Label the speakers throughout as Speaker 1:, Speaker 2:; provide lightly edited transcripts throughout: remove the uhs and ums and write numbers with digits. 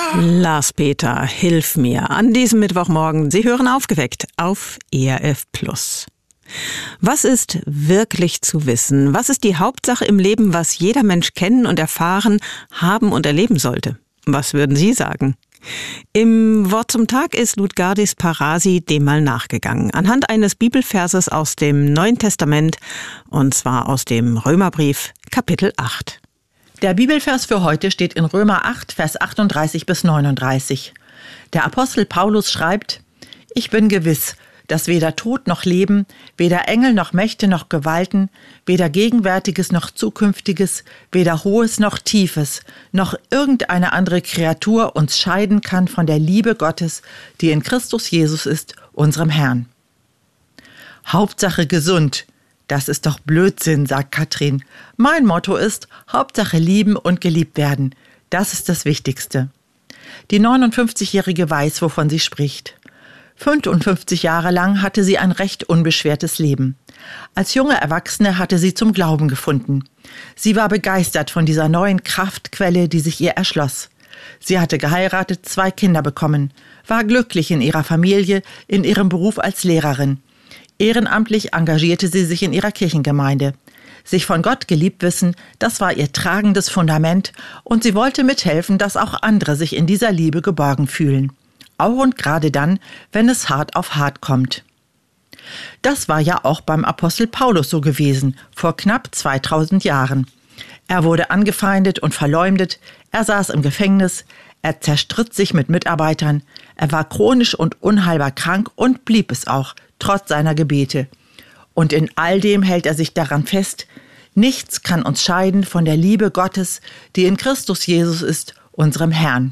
Speaker 1: Lars Peter, hilf mir. An diesem Mittwochmorgen. Sie hören Aufgeweckt auf ERF+. Was ist wirklich zu wissen? Was ist die Hauptsache im Leben, was jeder Mensch kennen und erfahren, haben und erleben sollte? Was würden Sie sagen? Im Wort zum Tag ist Ludgardis Parasi dem mal nachgegangen. Anhand eines Bibelverses aus dem Neuen Testament, und zwar aus dem Römerbrief, Kapitel 8.
Speaker 2: Der Bibelvers für heute steht in Römer 8, Vers 38 bis 39. Der Apostel Paulus schreibt: Ich bin gewiss, dass weder Tod noch Leben, weder Engel noch Mächte noch Gewalten, weder Gegenwärtiges noch Zukünftiges, weder Hohes noch Tiefes, noch irgendeine andere Kreatur uns scheiden kann von der Liebe Gottes, die in Christus Jesus ist, unserem Herrn. Hauptsache gesund. Das ist doch Blödsinn, sagt Katrin. Mein Motto ist, Hauptsache lieben und geliebt werden. Das ist das Wichtigste. Die 59-Jährige weiß, wovon sie spricht. 55 Jahre lang hatte sie ein recht unbeschwertes Leben. Als junge Erwachsene hatte sie zum Glauben gefunden. Sie war begeistert von dieser neuen Kraftquelle, die sich ihr erschloss. Sie hatte geheiratet, 2 Kinder bekommen, war glücklich in ihrer Familie, in ihrem Beruf als Lehrerin. Ehrenamtlich engagierte sie sich in ihrer Kirchengemeinde. Sich von Gott geliebt wissen, das war ihr tragendes Fundament, und sie wollte mithelfen, dass auch andere sich in dieser Liebe geborgen fühlen. Auch und gerade dann, wenn es hart auf hart kommt. Das war ja auch beim Apostel Paulus so gewesen, vor knapp 2000 Jahren. Er wurde angefeindet und verleumdet, er saß im Gefängnis, er zerstritt sich mit Mitarbeitern, er war chronisch und unheilbar krank und blieb es auch, trotz seiner Gebete. Und in all dem hält er sich daran fest: Nichts kann uns scheiden von der Liebe Gottes, die in Christus Jesus ist, unserem Herrn.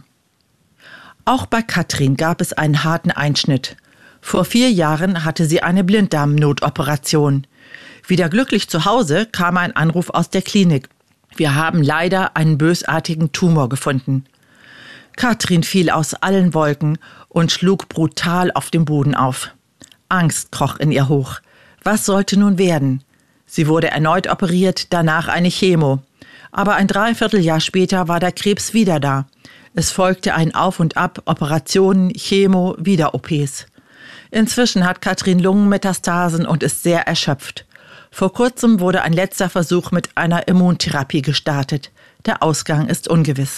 Speaker 2: Auch bei Katrin gab es einen harten Einschnitt. Vor 4 Jahren hatte sie eine Blinddarmnotoperation. Wieder glücklich zu Hause kam ein Anruf aus der Klinik. Wir haben leider einen bösartigen Tumor gefunden. Katrin fiel aus allen Wolken und schlug brutal auf dem Boden auf. Angst kroch in ihr hoch. Was sollte nun werden? Sie wurde erneut operiert, danach eine Chemo. Aber ein Dreivierteljahr später war der Krebs wieder da. Es folgte ein Auf und Ab, Operationen, Chemo, wieder OPs. Inzwischen hat Katrin Lungenmetastasen und ist sehr erschöpft. Vor kurzem wurde ein letzter Versuch mit einer Immuntherapie gestartet. Der Ausgang ist ungewiss.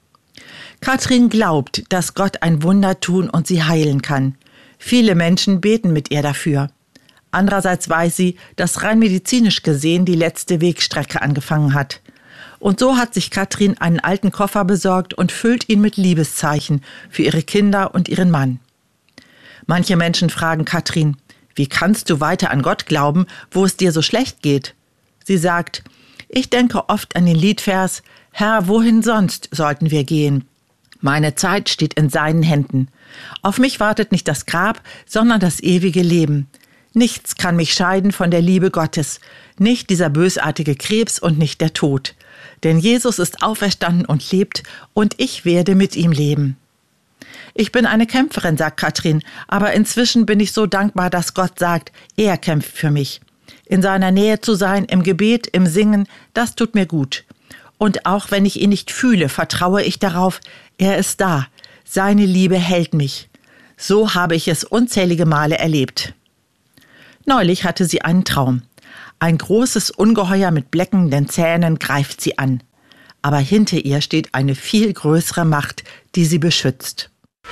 Speaker 2: Katrin glaubt, dass Gott ein Wunder tun und sie heilen kann. Viele Menschen beten mit ihr dafür. Andererseits weiß sie, dass rein medizinisch gesehen die letzte Wegstrecke angefangen hat. Und so hat sich Katrin einen alten Koffer besorgt und füllt ihn mit Liebeszeichen für ihre Kinder und ihren Mann. Manche Menschen fragen Katrin: Wie kannst du weiter an Gott glauben, wo es dir so schlecht geht? Sie sagt: Ich denke oft an den Liedvers: Herr, wohin sonst sollten wir gehen? Meine Zeit steht in seinen Händen. Auf mich wartet nicht das Grab, sondern das ewige Leben. Nichts kann mich scheiden von der Liebe Gottes, nicht dieser bösartige Krebs und nicht der Tod. Denn Jesus ist auferstanden und lebt, und ich werde mit ihm leben. Ich bin eine Kämpferin, sagt Katrin, aber inzwischen bin ich so dankbar, dass Gott sagt, er kämpft für mich. In seiner Nähe zu sein, im Gebet, im Singen, das tut mir gut. Und auch wenn ich ihn nicht fühle, vertraue ich darauf, er ist da. Seine Liebe hält mich. So habe ich es unzählige Male erlebt. Neulich hatte sie einen Traum. Ein großes Ungeheuer mit bleckenden Zähnen greift sie an. Aber hinter ihr steht eine viel größere Macht, die sie beschützt.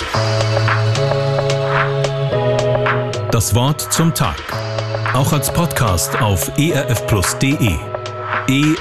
Speaker 3: Das Wort zum Tag. Auch als Podcast auf erfplus.de.